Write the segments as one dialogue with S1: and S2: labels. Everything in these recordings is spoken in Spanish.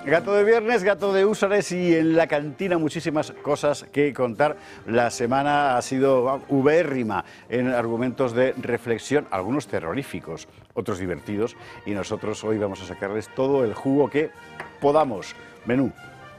S1: Gato de viernes, gato de húsares y en la cantina muchísimas cosas que contar. La semana ha sido ubérrima en argumentos de reflexión, algunos terroríficos, otros divertidos, y nosotros hoy vamos a sacarles todo el jugo que podamos. Menú.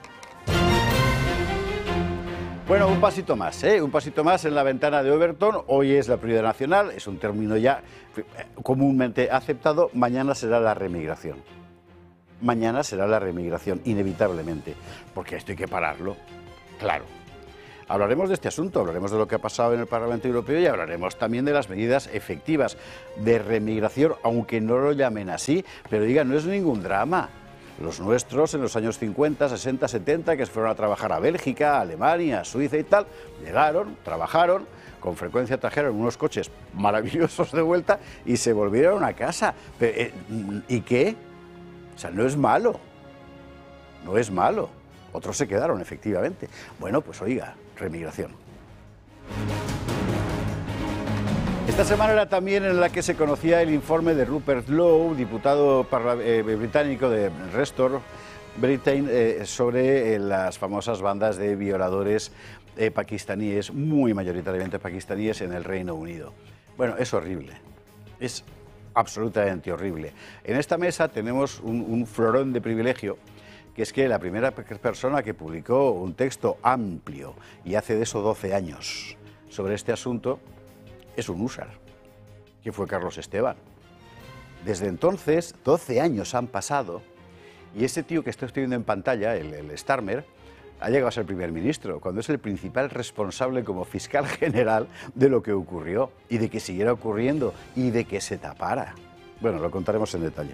S1: Bueno, un pasito más en la ventana de Overton. Hoy es la prioridad nacional, es un término ya comúnmente aceptado. Mañana será la remigración. Mañana será la remigración, inevitablemente, porque esto hay que pararlo, claro. Hablaremos de este asunto, hablaremos de lo que ha pasado en el Parlamento Europeo y hablaremos también de las medidas efectivas de remigración, aunque no lo llamen así, pero digan, no es ningún drama. Los nuestros en los años 50, 60, 70, que se fueron a trabajar a Bélgica, a Alemania, a Suiza y tal, llegaron, trabajaron, con frecuencia trajeron unos coches maravillosos de vuelta y se volvieron a casa. ¿Y qué? O sea, no es malo, no es malo. Otros se quedaron, efectivamente. Bueno, pues oiga, remigración. Esta semana era también en la que se conocía el informe de Rupert Lowe, diputado británico de Restore Britain, sobre las famosas bandas de violadores pakistaníes, muy mayoritariamente pakistaníes, en el Reino Unido. Bueno, es horrible, es absolutamente horrible. En esta mesa tenemos un florón de privilegio, que es que la primera persona que publicó un texto amplio, y hace de eso 12 años, sobre este asunto, es un húsar, que fue Carlos Esteban. Desde entonces, 12 años han pasado, y ese tío que estoy viendo en pantalla, el Starmer, ha llegado a ser primer ministro, cuando es el principal responsable como fiscal general de lo que ocurrió, y de que siguiera ocurriendo, y de que se tapara. Bueno, lo contaremos en detalle.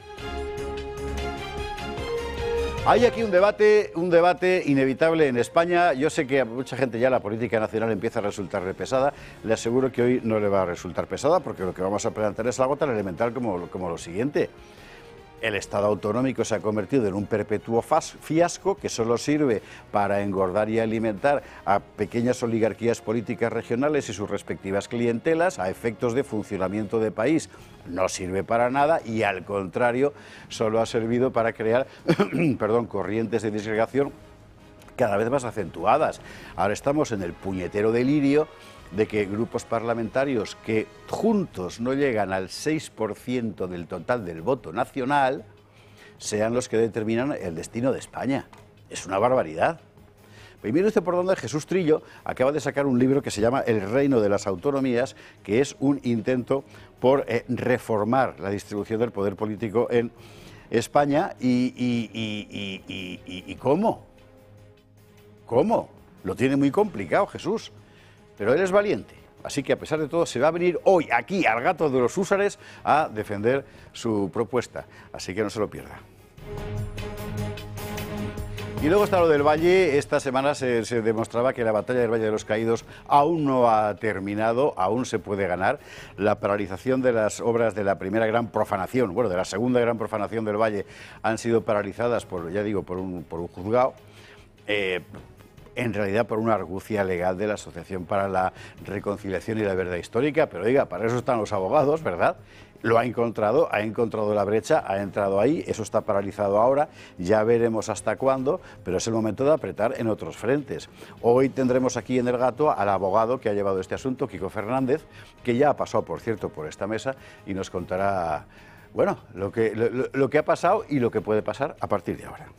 S1: Hay aquí un debate inevitable en España. Yo sé que a mucha gente ya la política nacional empieza a resultarle pesada. Le aseguro que hoy no le va a resultar pesada, porque lo que vamos a plantear es algo tan elemental como lo siguiente. El Estado autonómico se ha convertido en un perpetuo fiasco que solo sirve para engordar y alimentar a pequeñas oligarquías políticas regionales y sus respectivas clientelas a efectos de funcionamiento de país. No sirve para nada y, al contrario, solo ha servido para crear corrientes de disgregación cada vez más acentuadas. Ahora estamos en el puñetero delirio de que grupos parlamentarios que juntos no llegan al 6% del total del voto nacional sean los que determinan el destino de España. Es una barbaridad. Y mire usted por dónde Jesús Trillo acaba de sacar un libro que se llama El reino de las autonomías, que es un intento por reformar la distribución del poder político en España. ¿Y cómo? ¿Cómo? Lo tiene muy complicado, Jesús. Pero él es valiente, así que a pesar de todo se va a venir hoy aquí al Gato de los Húsares a defender su propuesta, así que no se lo pierda. Y luego está lo del Valle. Esta semana se demostraba que la batalla del Valle de los Caídos aún no ha terminado, aún se puede ganar. La paralización de las obras de la primera gran profanación, bueno, de la segunda gran profanación del Valle, han sido paralizadas por un juzgado. En realidad por una argucia legal de la Asociación para la Reconciliación y la Verdad Histórica, pero oiga, para eso están los abogados, ¿verdad? Lo ha encontrado la brecha, ha entrado ahí, eso está paralizado ahora, ya veremos hasta cuándo, pero es el momento de apretar en otros frentes. Hoy tendremos aquí en El Gato al abogado que ha llevado este asunto, Kiko Fernández, que ya ha pasado, por cierto, por esta mesa y nos contará, bueno, lo que ha pasado y lo que puede pasar a partir de ahora.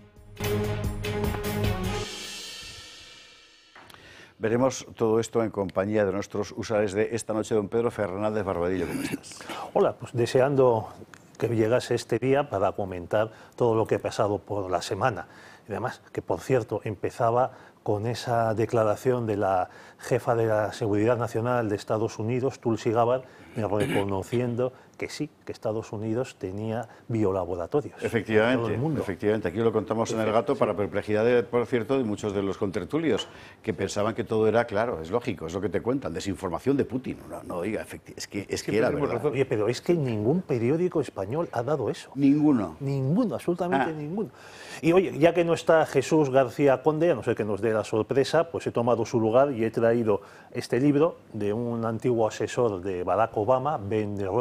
S1: Veremos todo esto en compañía de nuestros usuarios de esta noche. Don Pedro Fernández Barbadillo, ¿cómo estás?
S2: Hola, pues deseando que llegase este día para comentar todo lo que ha pasado por la semana. Y además, que por cierto, empezaba con esa declaración de la jefa de la Seguridad Nacional de Estados Unidos, Tulsi Gabbard, reconociendo que sí, que Estados Unidos tenía biolaboratorios.
S1: Efectivamente,
S2: en todo el mundo.
S1: Efectivamente. Aquí lo contamos en El Gato para perplejidad, por cierto, de muchos de los contertulios, que pensaban que todo era claro, es lógico, es lo que te cuentan, desinformación de Putin. No, oiga, es que era verdad.
S2: Oye, pero es que ningún periódico español ha dado eso.
S1: Ninguno.
S2: Ninguno, absolutamente ninguno. Y oye, ya que no está Jesús García Conde, a no ser que nos dé la sorpresa, pues he tomado su lugar y he traído este libro de un antiguo asesor de Barack Obama, Ben Rhodes,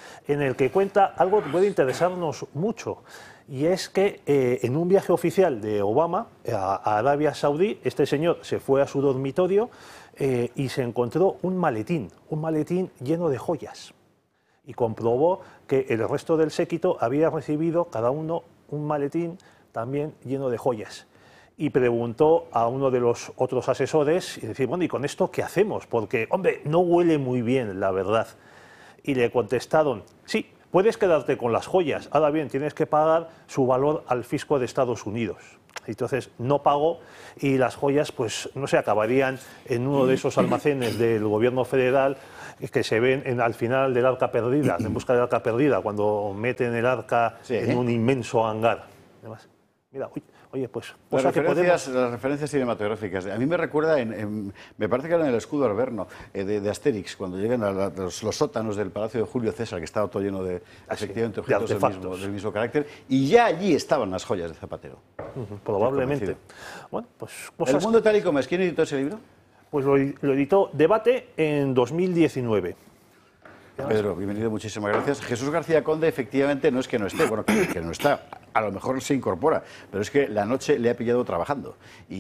S2: en el que cuenta algo que puede interesarnos mucho. Y es que en un viaje oficial de Obama a Arabia Saudí, este señor se fue a su dormitorio y se encontró un maletín lleno de joyas. Y comprobó que el resto del séquito había recibido cada uno un maletín también lleno de joyas. Y preguntó a uno de los otros asesores y decía, bueno, ¿y con esto qué hacemos? Porque, hombre, no huele muy bien, la verdad. Y le contestaron, sí, puedes quedarte con las joyas, ahora bien, tienes que pagar su valor al fisco de Estados Unidos. Entonces no pagó y las joyas, pues no sé, acabarían en uno de esos almacenes del gobierno federal que se ven al final del Arca Perdida, en busca del Arca Perdida, cuando meten el arca en un inmenso hangar. Además, mira, oye, pues...
S1: Las referencias cinematográficas. A mí me recuerda, me parece que era en el escudo alberno de Asterix, cuando llegan a los sótanos del Palacio de Julio César, que estaba todo lleno de, efectivamente, objetos del mismo carácter, y ya allí estaban las joyas de Zapatero.
S2: Probablemente. Bueno, pues cosas...
S1: El mundo tal y como es. ¿Quién editó ese libro?
S2: Pues lo editó Debate en 2019.
S1: Pedro, bienvenido, muchísimas gracias. Jesús García Conde, efectivamente, no es que no esté, bueno, que no está, a lo mejor se incorpora, pero es que la noche le ha pillado trabajando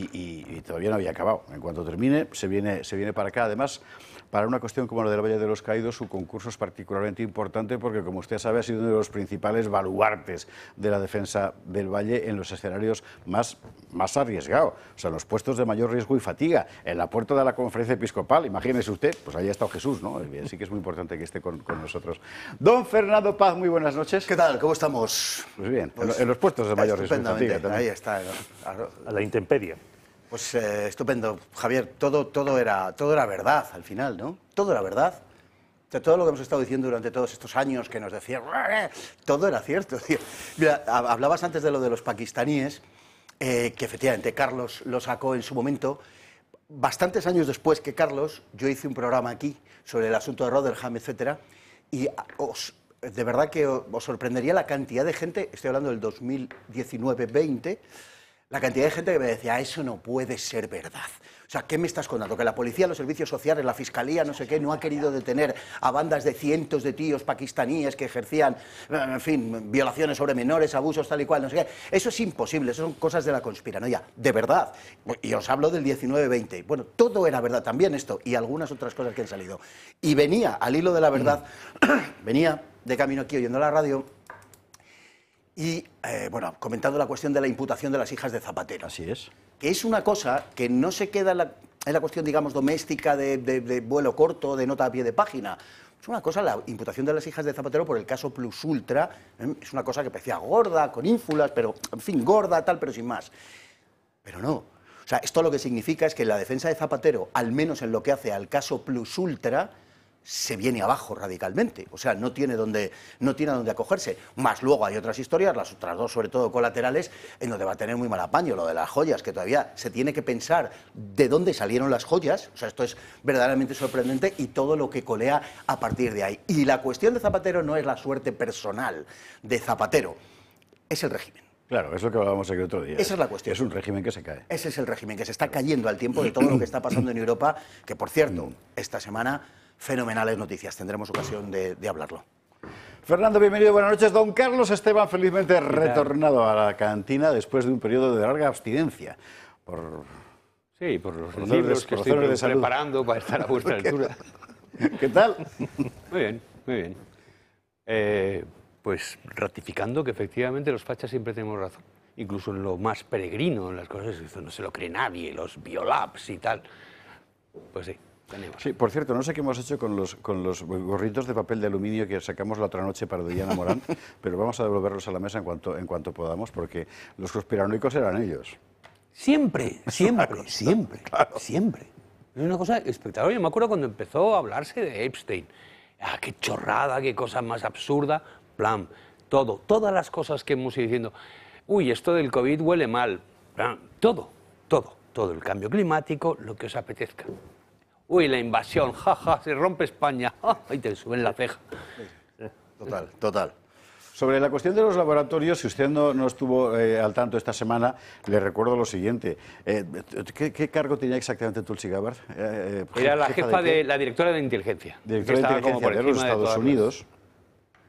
S1: y todavía no había acabado. En cuanto termine, se viene para acá. Además, para una cuestión como la del Valle de los Caídos, su concurso es particularmente importante porque, como usted sabe, ha sido uno de los principales baluartes de la defensa del Valle en los escenarios más arriesgados, o sea, en los puestos de mayor riesgo y fatiga, en la puerta de la conferencia episcopal, imagínese usted, pues ahí ha estado Jesús, ¿no? Así que es muy importante que esté con nosotros. Don Fernando Paz, muy buenas noches.
S3: ¿Qué tal? ¿Cómo estamos?
S1: Pues bien, pues, en los puestos de mayor riesgo y fatiga también.
S3: Ahí está.
S2: A la intemperie.
S3: Pues estupendo, Javier, todo era verdad al final, ¿no? Todo era verdad. O sea, todo lo que hemos estado diciendo durante todos estos años que nos decían, todo era cierto, tío. Mira, hablabas antes de lo de los pakistaníes, que efectivamente Carlos lo sacó en su momento. Bastantes años después que Carlos, yo hice un programa aquí sobre el asunto de Rotherham, etcétera, y de verdad que os sorprendería la cantidad de gente, estoy hablando del 2019-20, la cantidad de gente que me decía, eso no puede ser verdad. O sea, ¿qué me estás contando? Que la policía, los servicios sociales, la fiscalía, no sé qué, no ha querido detener a bandas de cientos de tíos pakistaníes que ejercían, en fin, violaciones sobre menores, abusos, tal y cual, no sé qué. Eso es imposible, eso son cosas de la conspiranoia, de verdad. Y os hablo del 19-20. Bueno, todo era verdad, también esto, y algunas otras cosas que han salido. Y venía, al hilo de la verdad, venía de camino aquí oyendo la radio, y, bueno, comentando la cuestión de la imputación de las hijas de Zapatero.
S1: Así es.
S3: Que es una cosa que no se queda en la cuestión, digamos, doméstica de vuelo corto, de nota a pie de página. Es una cosa, la imputación de las hijas de Zapatero por el caso Plus Ultra, es una cosa que parecía gorda, con ínfulas, pero, en fin, gorda, tal, pero sin más. Pero no. O sea, esto lo que significa es que la defensa de Zapatero, al menos en lo que hace al caso Plus Ultra, se viene abajo radicalmente, o sea, no tiene dónde acogerse. Más luego hay otras historias, las otras dos sobre todo colaterales, en donde va a tener muy mal apaño, lo de las joyas, que todavía se tiene que pensar de dónde salieron las joyas, o sea, esto es verdaderamente sorprendente y todo lo que colea a partir de ahí. Y la cuestión de Zapatero no es la suerte personal de Zapatero, es el régimen.
S1: Claro, es lo que hablábamos el otro día.
S3: Esa es la cuestión.
S1: Es un régimen que se cae.
S3: Ese es el régimen que se está cayendo al tiempo de todo lo que está pasando en Europa, que por cierto, esta semana, fenomenales noticias, tendremos ocasión de hablarlo.
S1: Fernando, bienvenido, buenas noches. Don Carlos Esteban, felizmente retornado a la cantina después de un periodo de larga abstinencia. Por
S4: los libros que estoy preparando para estar a vuestra altura.
S1: ¿Qué tal?
S4: Muy bien, muy bien. Pues ratificando que efectivamente los fachas siempre tenemos razón. Incluso en lo más peregrino, en las cosas que no se lo cree nadie, los biolabs y tal. Pues sí.
S1: Sí, por cierto, no sé qué hemos hecho con los gorritos de papel de aluminio que sacamos la otra noche para Diana Morán, pero vamos a devolverlos a la mesa en cuanto podamos, porque los conspiranoicos eran ellos.
S4: Siempre. Claro. Siempre. Es una cosa espectacular. Yo me acuerdo cuando empezó a hablarse de Epstein. Ah, qué chorrada, qué cosa más absurda. Plan, todas las cosas que hemos ido diciendo. Uy, esto del COVID huele mal. Plan, todo. El cambio climático, lo que os apetezca. Uy, la invasión, jaja, se rompe España, y te suben la ceja.
S3: Total.
S1: Sobre la cuestión de los laboratorios, si usted no estuvo al tanto esta semana, le recuerdo lo siguiente. ¿Qué cargo tenía exactamente Tulsi Gabbard?
S4: Era la jefa de la directora de inteligencia.
S1: Directora de inteligencia de los Estados Unidos.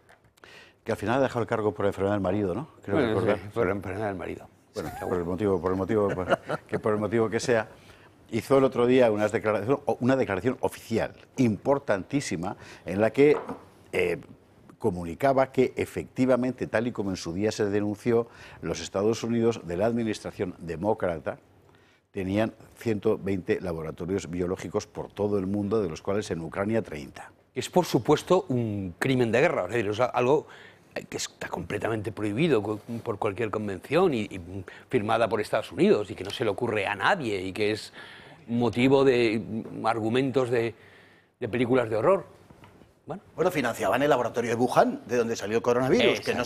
S1: Que al final ha dejado el cargo por enfermedad del marido, ¿no? Creo
S4: Bueno,
S1: recordar.
S4: sí, por enfermedad del marido.
S1: Bueno, por el motivo que sea, hizo el otro día una declaración oficial importantísima en la que comunicaba que efectivamente, tal y como en su día se denunció, los Estados Unidos de la administración demócrata tenían 120 laboratorios biológicos por todo el mundo, de los cuales en Ucrania 30.
S4: Es, por supuesto, un crimen de guerra, es decir, es algo que está completamente prohibido por cualquier convención y firmada por Estados Unidos y que no se le ocurre a nadie y que es motivo de argumentos de películas de horror.
S3: Bueno, financiaban el laboratorio de Wuhan, de donde salió el coronavirus, que no